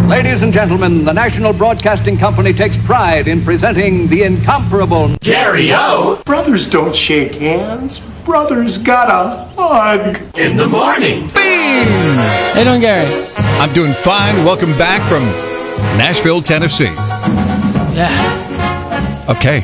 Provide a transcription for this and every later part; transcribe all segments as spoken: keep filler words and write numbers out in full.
Ladies and gentlemen, the National Broadcasting Company takes pride in presenting the incomparable Gary-O. Brothers don't shake hands. Brothers gotta hug. In the morning. Bing! How you doing, Gary? I'm doing fine. Welcome back from Nashville, Tennessee. Yeah. Okay.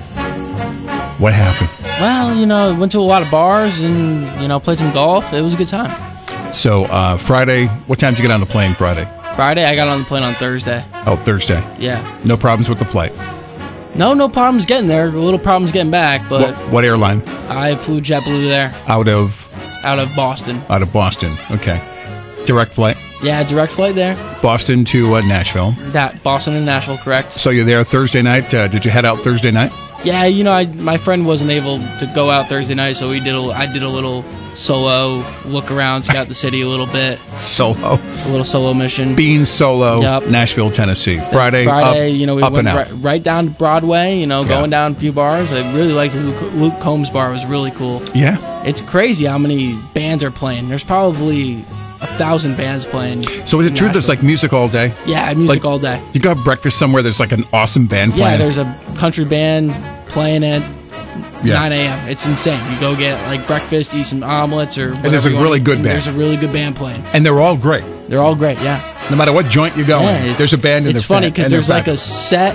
What happened? Well, you know, went to a lot of bars and, you know, played some golf. It was a good time. So, uh, Friday, what time did you get on the plane Friday? Friday, I got on the plane on Thursday. Oh, Thursday. Yeah. No problems with the flight? No, no problems getting there. A little problems getting back, but... What, what airline? I flew JetBlue there. Out of? Out of Boston. Out of Boston. Okay. Direct flight? Yeah, direct flight there. Boston to uh, Nashville. That Boston and Nashville, correct. So you're there Thursday night. Uh, did you head out Thursday night? Yeah, you know, I, my friend wasn't able to go out Thursday night, so we did. A, I did a little solo look around, scout the city a little bit. Solo. A little solo mission. Being solo, yep. Nashville, Tennessee. Friday, Friday, up, you know, we up went and out. Right, right down to Broadway, you know, Yeah. going down a few bars. I really liked Luke, Luke Combs' bar. It was really cool. Yeah. It's crazy how many bands are playing. There's probably a thousand bands playing. So is it true there's like music all day? Yeah, music Like, all day. You go have breakfast somewhere, there's like an awesome band Yeah, playing? there's a country band playing at Yeah. nine a.m. It's insane. You go get like breakfast, eat some omelets or whatever. there's a you want, really good and band. There's a really good band playing. And they're all great. They're all great, yeah. No matter what joint you go Yeah, in, it's- there's a band in It's the funny fa- because and they're there's like back. a set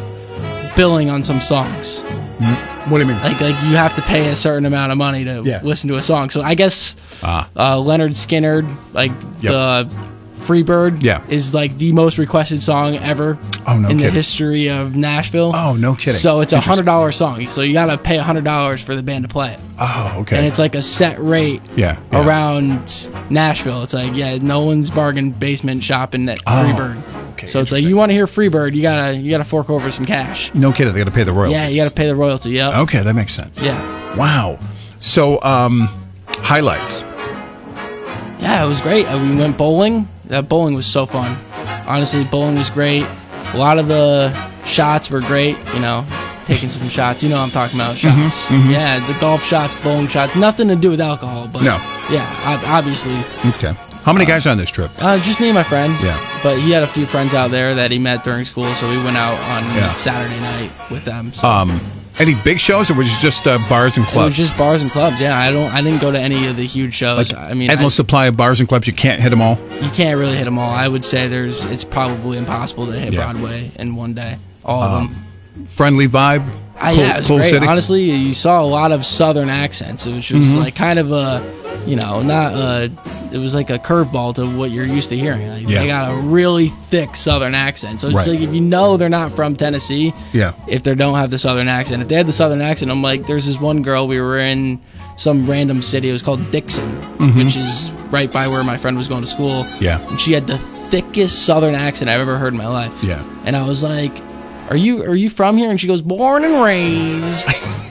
billing on some songs. What do you mean? Like, like you have to pay a certain amount of money to Yeah. listen to a song. So I guess Ah. uh, Leonard Skinner, like Yep. the Freebird, Yeah. is like the most requested song ever Oh, no in the kidding. history of Nashville. Oh, no kidding. So it's a Interesting. hundred dollar song. So you got to pay a hundred dollars for the band to play it, Oh, okay. and it's like a set rate. Yeah, yeah. Around Nashville, it's like yeah, no one's bargain basement shopping at Oh, Freebird. okay, So it's like interesting. you want to hear Freebird, you gotta you gotta fork over some cash. No kidding, they got to pay the royalties. Yeah, you gotta pay the royalty. Yep. Okay, that makes sense. Yeah. Wow. So, um, highlights. Yeah, it was great. Uh, We went bowling. That bowling was so fun. Honestly, bowling was great. A lot of the shots were great. You know, taking some shots. You know what I'm talking about, shots. Yeah, the golf shots, the bowling shots. Nothing to do with alcohol, but No. yeah, ob- obviously. Okay. How many guys are on this trip? Uh, just me and my friend. Yeah. But he had a few friends out there that he met during school, so we went out on Yeah. Saturday night with them. So. Um, any big shows, or was it just uh, bars and It clubs? was just bars and clubs. Yeah, I don't. I didn't go to any of the huge shows. like I mean, endless I- supply of bars and clubs. You can't hit them all. you can't really hit them all. I would say there's. It's probably impossible to hit Yeah. Broadway in one day. All of Um, them. Friendly vibe. I, cool, yeah, it was cool great. city. Honestly, you saw a lot of Southern accents, which was like kind of a, you know, not a. It was like a curveball to what you're used to hearing. Like, Yeah. They got a really thick Southern accent, so it's Right. like if you know they're not from Tennessee, Yeah. if they don't have the Southern accent. If they had the Southern accent, I'm like, there's this one girl, we were in some random city. It was called Dixon, which is right by where my friend was going to school. Yeah. And she had the thickest Southern accent I've ever heard in my life. Yeah. And I was like, are you are you from here? And she goes, born and raised.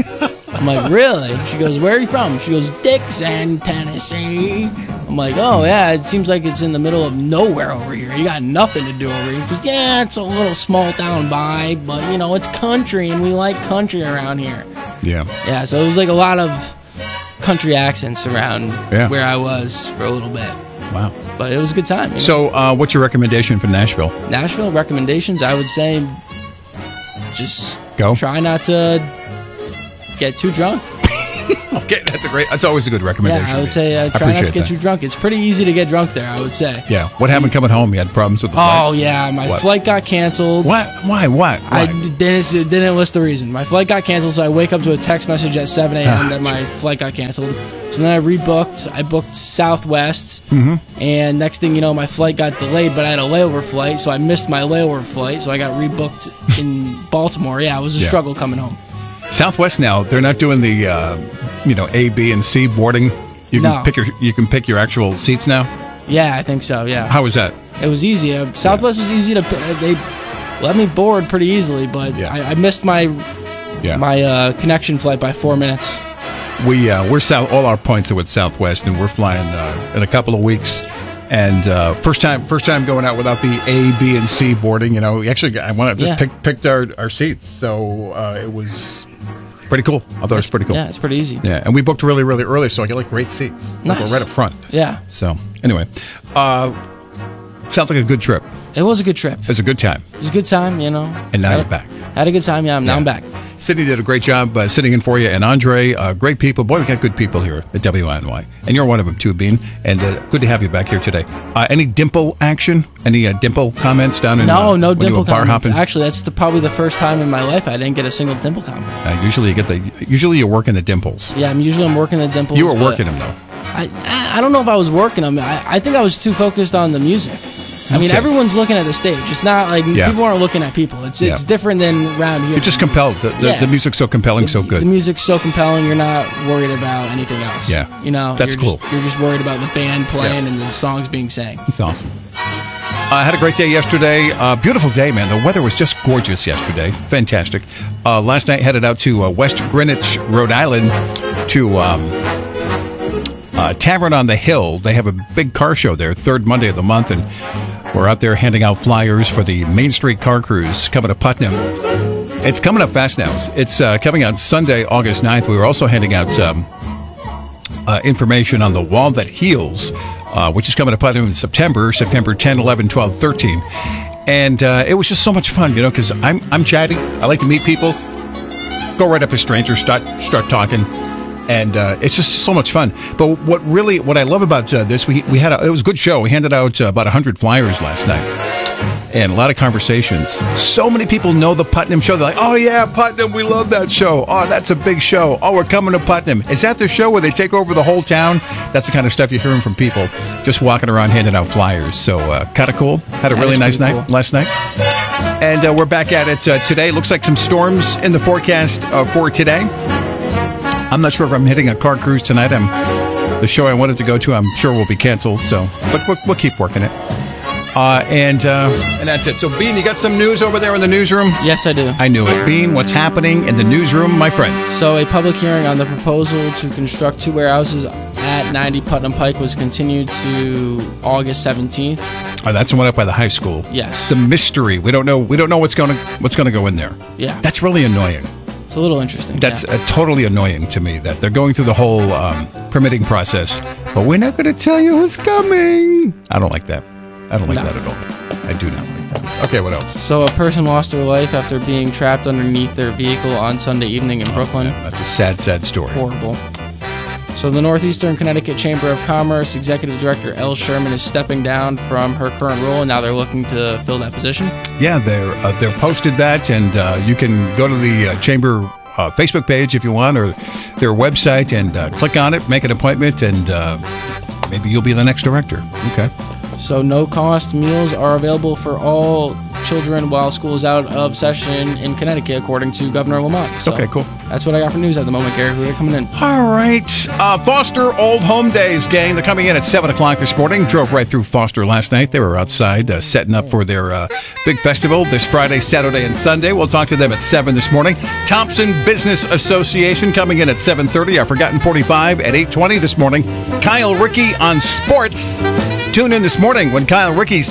I'm like, really? She goes, where are you from? She goes, Dixon, Tennessee. I'm like, oh, yeah, it seems like it's in the middle of nowhere over here. You got nothing to do over here. She goes, yeah, it's a little small town vibe, but, you know, it's country, and we like country around here. Yeah. Yeah, so it was like a lot of country accents around Yeah. where I was for a little bit. Wow. But it was a good time. You know? So, uh, what's your recommendation for Nashville? Nashville recommendations, I would say just Go. try not to get too drunk. Okay, that's a great. That's always a good recommendation. Yeah, I would say uh, I try not to appreciate get that. too drunk. It's pretty easy to get drunk there, I would say. Yeah. What happened coming home? You had problems with the Oh, flight? yeah, my What? flight got canceled. What? Why? What? I Why? d- didn't, didn't list the reason. My flight got canceled, so I wake up to a text message at seven a.m. Ah, that my flight got canceled. So then I rebooked. I booked Southwest, Mm-hmm. and next thing you know, my flight got delayed, but I had a layover flight, so I missed my layover flight, so I got rebooked in Baltimore. Yeah, it was a Yeah. struggle coming home. Southwest now, they're not doing the, uh, you know, A, B, and C boarding. You can No. pick your you can pick your actual seats now. Yeah, I think so, yeah. How was that? It was easy. Uh, Southwest was easy to. They let me board pretty easily, but Yeah. I, I missed my Yeah, my uh, connection flight by four minutes. we uh, we're south. All our points are with Southwest, and we're flying uh, in a couple of weeks. And uh, first time, first time going out without the A, B, and C boarding. You know, we actually, I went out, just Yeah. picked picked our, our seats, so uh, it was pretty cool. I thought it was pretty cool. Yeah, it's pretty easy. Yeah, and we booked really, really early, so I get like great seats. Like, Nice. we're right up front. Yeah. So anyway, uh, sounds like a good trip. It was a good trip. It was a good time. It was a good time, you know. And now had, you're back. Had a good time, yeah. Now I'm back. Sydney did a great job uh, sitting in for you, and Andre, uh, great people. Boy, we got good people here at W I N Y, and you're one of them too, Bean. And uh, good to have you back here today. Uh, any dimple action? Any uh, dimple comments down in? No, uh, no when you dimple were bar comments. hopping? Actually, that's the, probably the first time in my life I didn't get a single dimple comment. Uh, usually you get the. Usually you're working the dimples. Yeah, I'm usually I'm working the dimples. You were but working them though. I I I don't know if I was working them. I, I think I was too focused on the music. I mean, Okay. everyone's looking at the stage. It's not like Yeah. people aren't looking at people. It's it's Yeah. different than around here. You're just compelled. The, the, Yeah. the music's so compelling, so good. The music's so compelling. You're not worried about anything else. Yeah. you know, That's you're cool. Just, you're just worried about the band playing Yeah. and the songs being sang. It's awesome. I had a great day yesterday. Uh, beautiful day, man. The weather was just gorgeous yesterday. Fantastic. Uh, last night, headed out to uh, West Greenwich, Rhode Island, to um, uh, Tavern on the Hill. They have a big car show there, third Monday of the month, and we're out there handing out flyers for the Main Street Car Cruise coming to Putnam. It's coming up fast now. It's uh, coming out Sunday, August ninth. We were also handing out um, uh, information on the Wall That Heals, uh, which is coming to Putnam in September, September tenth, eleventh, twelfth, thirteenth. And uh, it was just so much fun, you know, because I'm I'm chatty. I like to meet people, go right up to strangers, start start talking, and uh, it's just so much fun. But what really, what I love about uh, this, we we had a, it was a good show. We handed out uh, about a hundred flyers last night, and a lot of conversations. So many people know the Putnam show. They're like, "Oh yeah, Putnam, we love that show. Oh, that's a big show. Oh, we're coming to Putnam. Is that the show where they take over the whole town?" That's the kind of stuff you're hearing from people just walking around handing out flyers. So uh, kind of cool. Had a That really is nice pretty night cool. last night. And uh, we're back at it uh, today. Looks like some storms in the forecast uh, for today. I'm not sure if I'm hitting a car cruise tonight. I'm the show I wanted to go to. I'm sure will be canceled. So, but we'll, we'll keep working it. Uh, and uh, and that's it. So, Bean, you got some news over there in the newsroom? Yes, I do. I knew it. Bean, what's happening in the newsroom, my friend? So, a public hearing on the proposal to construct two warehouses at ninety Putnam Pike was continued to August seventeenth. Oh, that's the one up by the high school. Yes. The mystery. We don't know. We don't know what's going to what's going to go in there. Yeah. That's really annoying. It's a little interesting. That's yeah. uh, totally annoying to me that they're going through the whole um, permitting process, but we're not going to tell you who's coming. I don't like that. I don't like No. that at all. I do not like that. Okay, what else? So, a person lost their life after being trapped underneath their vehicle on Sunday evening in Brooklyn. That's a sad, sad story. Horrible. So the Northeastern Connecticut Chamber of Commerce Executive Director Elle Sherman is stepping down from her current role, and now they're looking to fill that position. Yeah, they're uh, they're posted that, and uh, you can go to the uh, chamber uh, Facebook page if you want, or their website, and uh, click on it, make an appointment, and uh, maybe you'll be the next director. Okay. So no-cost meals are available for all children while school is out of session in Connecticut, according to Governor Lamont. So Okay, cool. That's what I got for news at the moment, Gary. Who are coming in? All right. Uh, Foster Old Home Days, gang. They're coming in at seven o'clock this morning. Drove right through Foster last night. They were outside uh, setting up for their uh, big festival this Friday, Saturday, and Sunday. We'll talk to them at seven this morning. Thompson Business Association coming in at seven thirty. Our Forgotten forty-five at eight twenty this morning. Kyle Rickey on sports. Tune in this morning when Kyle Rickey